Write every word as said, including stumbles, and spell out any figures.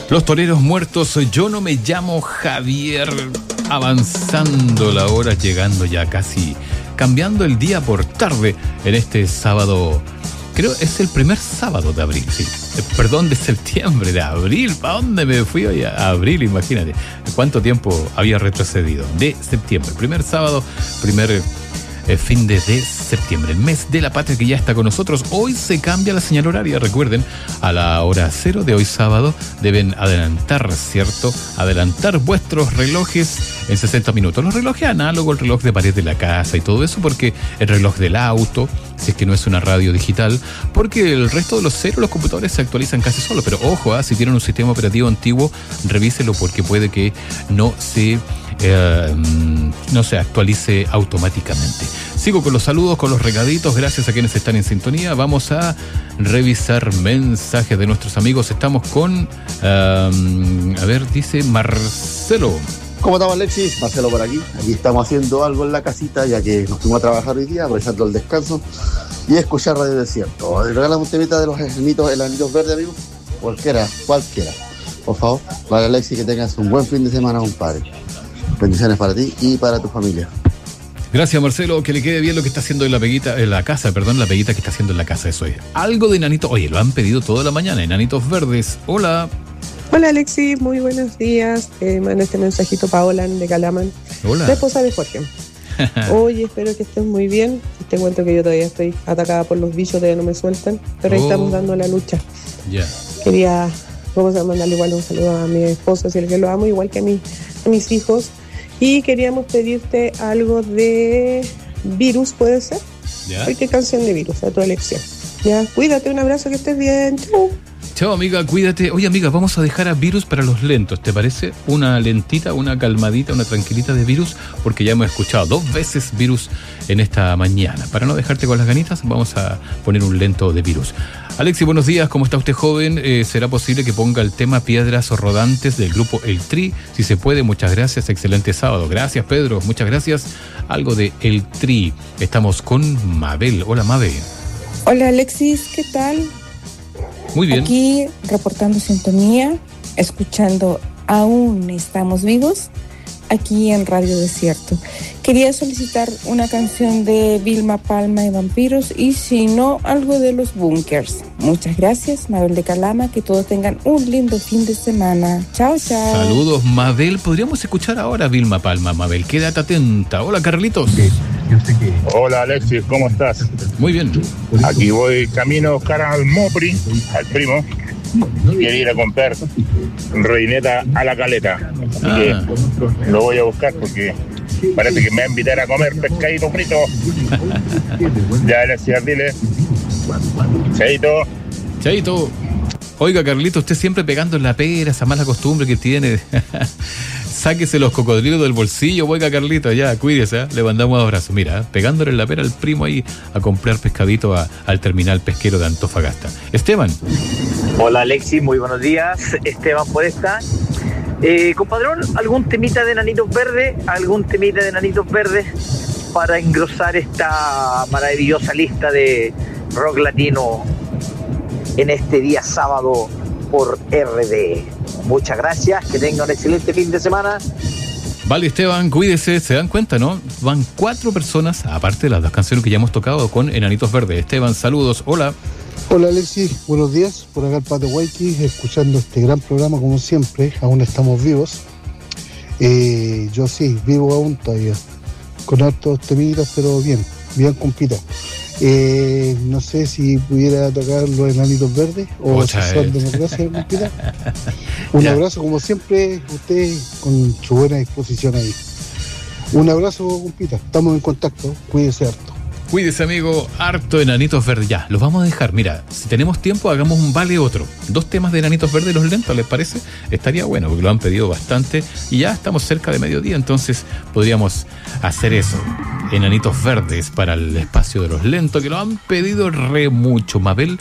Los toreros muertos, yo no me llamo Javier. Avanzando la hora, llegando ya casi, cambiando el día por tarde en este sábado. Creo es el primer sábado de abril, sí. Perdón, de septiembre, de abril. ¿Para dónde me fui hoy? A abril, imagínate. ¿Cuánto tiempo había retrocedido? De septiembre, primer sábado, primer eh, fin de, de septiembre. El mes de la patria que ya está con nosotros. Hoy se cambia la señal horaria, recuerden. A la hora cero de hoy sábado deben adelantar, ¿cierto? Adelantar vuestros relojes en sesenta minutos. Los relojes análogos, el reloj de pared de la casa y todo eso, porque el reloj del auto, si es que no es una radio digital, porque el resto de los ceros, los computadores se actualizan casi solos. Pero ojo, ¿eh? Si tienen un sistema operativo antiguo, revíselo porque puede que no se, eh, no se actualice automáticamente. Sigo con los saludos, con los recaditos, gracias a quienes están en sintonía. Vamos a revisar mensajes de nuestros amigos. Estamos con, um, a ver, dice Marcelo. ¿Cómo estamos, Alexis? Marcelo por aquí. Aquí estamos haciendo algo en la casita, ya que nos fuimos a trabajar hoy día, aprovechando el descanso y escuchar Radio Desierto. Regálame un temita de los enanitos, el Ananitos Verdes, amigo. Cualquiera, cualquiera. Por favor, para Alexis, que tengas un buen fin de semana, compadre. Bendiciones para ti y para tu familia. Gracias, Marcelo, que le quede bien lo que está haciendo en la peguita, en la casa, perdón, la peguita que está haciendo en la casa, eso es. Algo de enanitos, oye, lo han pedido toda la mañana, enanitos verdes. Hola. Hola, Alexis, muy buenos días. Eh, manda este mensajito Paola de Calaman. Hola. La esposa de Jorge. Oye, espero que estés muy bien. Te cuento que yo todavía estoy atacada por los bichos, todavía no me sueltan, pero ahí oh. estamos dando la lucha. Ya. Yeah. Quería, vamos a mandarle igual un saludo a mi esposo, si el que lo amo, igual que a, mi, a mis hijos. Y queríamos pedirte algo de Virus, ¿puede ser? Ya. Yeah. ¿Qué canción de Virus? A tu elección. Ya, cuídate, un abrazo, que estés bien. Chau. Chao, amiga, cuídate. Oye, amiga, vamos a dejar a Virus para los lentos, ¿te parece? Una lentita, una calmadita, una tranquilita de Virus, porque ya hemos escuchado dos veces Virus en esta mañana. Para no dejarte con las ganitas, vamos a poner un lento de Virus. Alexis, buenos días, ¿cómo está usted, joven? Eh, ¿Será posible que ponga el tema Piedras Rodantes del grupo El Tri? Si se puede, muchas gracias, excelente sábado. Gracias, Pedro, muchas gracias. Algo de El Tri. Estamos con Mabel. Hola, Mabel. Hola, Alexis, ¿qué tal? Muy bien. Aquí reportando sintonía, escuchando Aún Estamos Vivos, aquí en Radio Desierto. Quería solicitar una canción de Vilma Palma y Vampiros, y si no, algo de Los Bunkers. Muchas gracias, Mabel de Calama, que todos tengan un lindo fin de semana. Chao, chao. Saludos, Mabel. Podríamos escuchar ahora a Vilma Palma, Mabel. Quédate atenta. Hola, Carlitos. Hola, Alexis, ¿cómo estás? Muy bien. Aquí voy camino a buscar al Mopri, al primo. Quiere ir a comprar reineta a la caleta. Así ah. que lo voy a buscar porque parece que me va a invitar a comer pescadito frito. Ya, Alexis, dile. Chaito. Chaito. Oiga, Carlito, usted siempre pegando en la pera, esa mala costumbre que tiene. Sáquese los cocodrilos del bolsillo, oiga, Carlito, ya, cuídese, ¿eh? Le mandamos un abrazo. Mira, pegándole en la pera al primo ahí a comprar pescadito a, al terminal pesquero de Antofagasta. Esteban. Hola, Alexis, muy buenos días. Esteban por esta. Eh, compadrón, ¿algún temita de Enanitos Verdes? ¿Algún temita de Enanitos Verdes para engrosar esta maravillosa lista de rock latino en este día sábado por R D? Muchas gracias, que tengan un excelente fin de semana. Vale, Esteban, cuídese. Se dan cuenta, ¿no? Van cuatro personas, aparte de las dos canciones que ya hemos tocado, con Enanitos Verdes. Esteban, saludos, hola. Hola, Alexis, buenos días. Por acá el Pato Waiki, escuchando este gran programa como siempre. Aún estamos vivos. Eh, yo sí, vivo aún todavía, con hartos temitas, pero bien, bien compita. Eh, no sé si pudiera tocar los Enanitos Verdes o Socialdemocracia, compita. Un ya. abrazo, como siempre, usted con su buena disposición ahí. Un abrazo, compita. Estamos en contacto. Cuídese harto. Cuídese, amigo, harto Enanitos Verdes. Ya, los vamos a dejar. Mira, si tenemos tiempo, hagamos un vale otro. Dos temas de Enanitos Verdes, los lentos, ¿les parece? Estaría bueno, porque lo han pedido bastante. Y ya estamos cerca de mediodía, entonces podríamos hacer eso. Enanitos Verdes para el espacio de los lentos, que lo han pedido re mucho. Mabel,